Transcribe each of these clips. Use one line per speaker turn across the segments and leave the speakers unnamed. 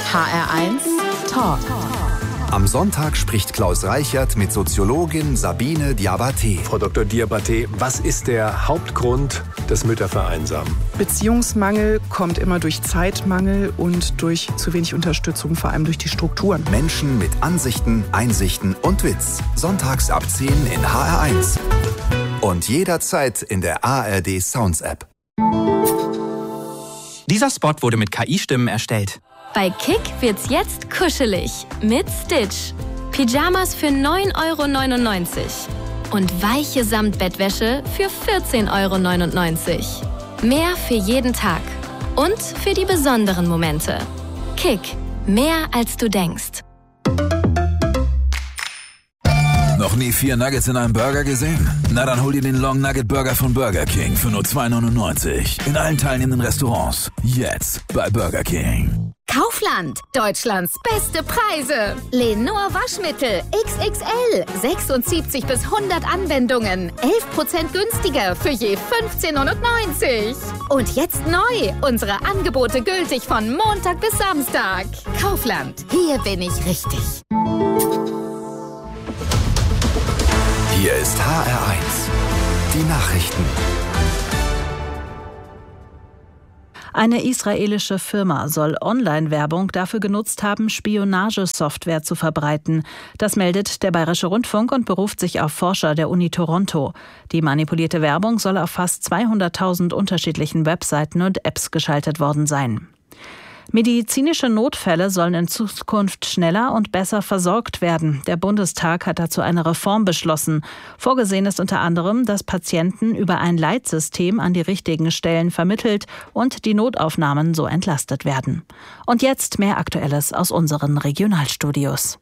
HR1 Talk.
Am Sonntag spricht Klaus Reichert mit Soziologin Sabine Diabaté.
Frau Dr. Diabaté, was ist der Hauptgrund des Müttervereinsamen?
Beziehungsmangel kommt immer durch Zeitmangel und durch zu wenig Unterstützung, vor allem durch die Strukturen.
Menschen mit Ansichten, Einsichten und Witz. Sonntags ab 10 in HR1. Und jederzeit in der ARD Sounds App.
Dieser Spot wurde mit KI-Stimmen erstellt.
Bei Kick wird's jetzt kuschelig mit Stitch. Pyjamas für 9,99 € und weiche Samtbettwäsche für 14,99 €. Mehr für jeden Tag und für die besonderen Momente. Kick, mehr als du denkst.
Noch nie 4 Nuggets in einem Burger gesehen? Na dann hol dir den Long Nugget Burger von Burger King für nur 2,99 € in allen teilnehmenden Restaurants. Jetzt bei Burger King.
Kaufland, Deutschlands beste Preise. Lenor Waschmittel XXL, 76 bis 100 Anwendungen, 11% günstiger für je 15,99 €. Und jetzt neu, unsere Angebote gültig von Montag bis Samstag. Kaufland, hier bin ich richtig.
Hier ist HR1, die Nachrichten.
Eine israelische Firma soll Online-Werbung dafür genutzt haben, Spionagesoftware zu verbreiten. Das meldet der Bayerische Rundfunk und beruft sich auf Forscher der Uni Toronto. Die manipulierte Werbung soll auf fast 200.000 unterschiedlichen Webseiten und Apps geschaltet worden sein. Medizinische Notfälle sollen in Zukunft schneller und besser versorgt werden. Der Bundestag hat dazu eine Reform beschlossen. Vorgesehen ist unter anderem, dass Patienten über ein Leitsystem an die richtigen Stellen vermittelt und die Notaufnahmen so entlastet werden. Und jetzt mehr Aktuelles aus unseren Regionalstudios.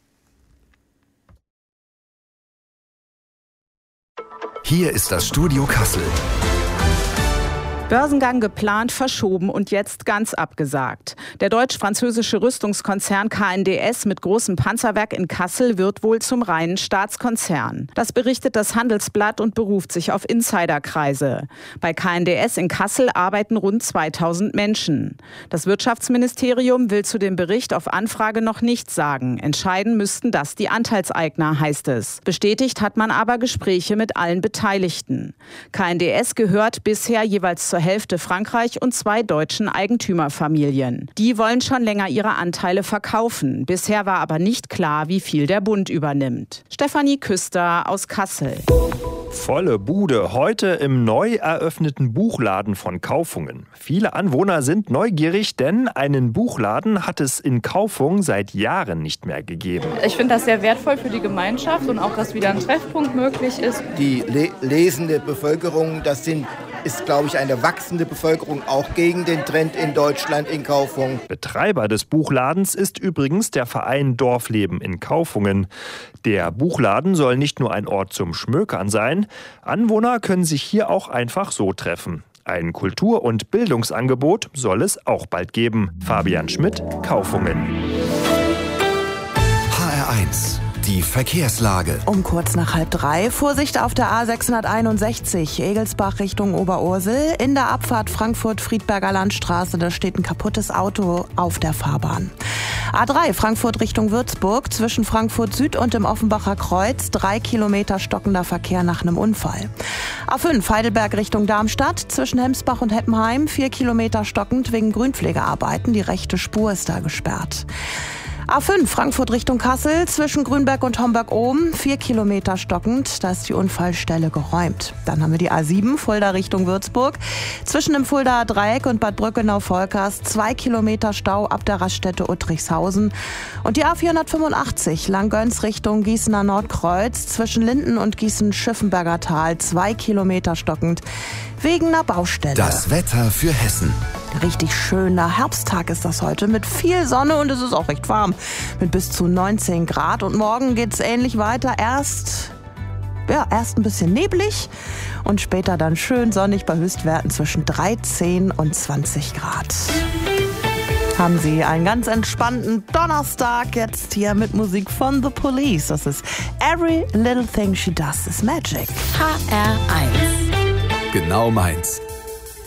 Hier ist das Studio Kassel.
Börsengang geplant, verschoben und jetzt ganz abgesagt. Der deutsch-französische Rüstungskonzern KNDS mit großem Panzerwerk in Kassel wird wohl zum reinen Staatskonzern. Das berichtet das Handelsblatt und beruft sich auf Insiderkreise. Bei KNDS in Kassel arbeiten rund 2000 Menschen. Das Wirtschaftsministerium will zu dem Bericht auf Anfrage noch nichts sagen. Entscheiden müssten das die Anteilseigner, heißt es. Bestätigt hat man aber Gespräche mit allen Beteiligten. KNDS gehört bisher jeweils zur Hälfte Frankreich und 2 deutschen Eigentümerfamilien. Die wollen schon länger ihre Anteile verkaufen. Bisher war aber nicht klar, wie viel der Bund übernimmt. Stefanie Küster aus Kassel.
Volle Bude heute im neu eröffneten Buchladen von Kaufungen. Viele Anwohner sind neugierig, denn einen Buchladen hat es in Kaufungen seit Jahren nicht mehr gegeben.
Ich finde das sehr wertvoll für die Gemeinschaft und auch, dass wieder ein Treffpunkt möglich ist.
Die lesende Bevölkerung, ist, glaube ich, eine wachsende Bevölkerung, auch gegen den Trend in Deutschland in Kaufungen.
Betreiber des Buchladens ist übrigens der Verein Dorfleben in Kaufungen. Der Buchladen soll nicht nur ein Ort zum Schmökern sein, Anwohner können sich hier auch einfach so treffen. Ein Kultur- und Bildungsangebot soll es auch bald geben. Fabian Schmidt, Kaufungen.
HR1, die Verkehrslage.
Um kurz nach 2:30. Vorsicht auf der A661, Egelsbach Richtung Oberursel. In der Abfahrt Frankfurt-Friedberger Landstraße, da steht ein kaputtes Auto auf der Fahrbahn. A3 Frankfurt Richtung Würzburg, zwischen Frankfurt Süd und dem Offenbacher Kreuz, 3 Kilometer stockender Verkehr nach einem Unfall. A5 Heidelberg Richtung Darmstadt, zwischen Hemsbach und Heppenheim, 4 Kilometer stockend wegen Grünpflegearbeiten. Die rechte Spur ist da gesperrt. A5 Frankfurt Richtung Kassel, zwischen Grünberg und Homberg-Ohm, 4 Kilometer stockend, da ist die Unfallstelle geräumt. Dann haben wir die A7 Fulda Richtung Würzburg, zwischen dem Fuldaer Dreieck und Bad Brückenau-Volkers, 2 Kilometer Stau ab der Raststätte Uttrichshausen. Und die A485 Langgöns Richtung Gießener Nordkreuz, zwischen Linden und Gießen-Schiffenberger Tal, 2 Kilometer stockend, wegen einer Baustelle.
Das Wetter für Hessen.
Richtig schöner Herbsttag ist das heute mit viel Sonne und es ist auch recht warm mit bis zu 19 Grad. Und morgen geht's ähnlich weiter. Erst ein bisschen neblig und später dann schön sonnig bei Höchstwerten zwischen 13 und 20 Grad. Haben Sie einen ganz entspannten Donnerstag jetzt hier mit Musik von The Police. Das ist Every Little Thing She Does is Magic.
HR1.
Genau meins.